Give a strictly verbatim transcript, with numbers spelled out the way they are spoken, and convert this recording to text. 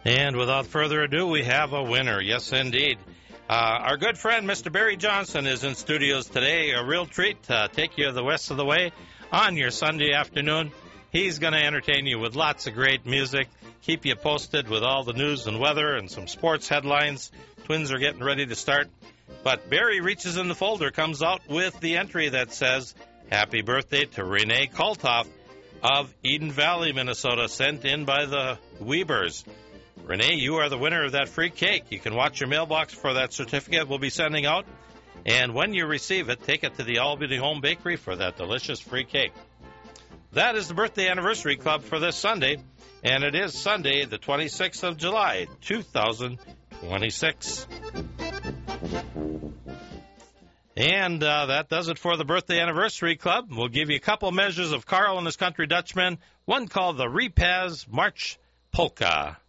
And without further ado, we have a winner. Yes, indeed. Uh, our good friend, Mister Barry Johnson, is in studios today. A real treat to take you the rest of the way on your Sunday afternoon. He's going to entertain you with lots of great music, keep you posted with all the news and weather and some sports headlines. Twins are getting ready to start. But Barry reaches in the folder, comes out with the entry that says, Happy birthday to Renee Kaltoff of Eden Valley, Minnesota, sent in by the Weebers. Renee, you are the winner of that free cake. You can watch your mailbox for that certificate we'll be sending out. And when you receive it, take it to the Albany Home Bakery for that delicious free cake. That is the Birthday Anniversary Club for this Sunday. And it is Sunday, the twenty-sixth of July, two thousand twenty-six. And uh, that does it for the Birthday Anniversary Club. We'll give you a couple measures of Carl and his Country Dutchman, one called the Repaz March Polka.